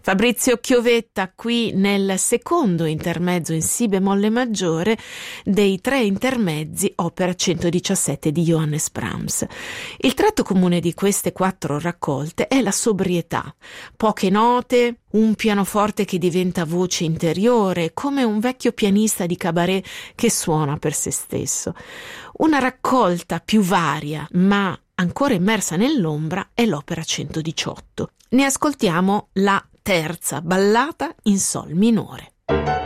Fabrizio Chiovetta qui nel secondo intermezzo in si bemolle maggiore dei 3 intermezzi opera 117 di Johannes Brahms. Il tratto comune di queste 4 raccolte è la sobrietà, poche note, un pianoforte che diventa voce interiore, come un vecchio pianista di cabaret che suona per se stesso. Una raccolta più varia, ma ancora immersa nell'ombra, è l'opera 118. Ne ascoltiamo la terza ballata in sol minore.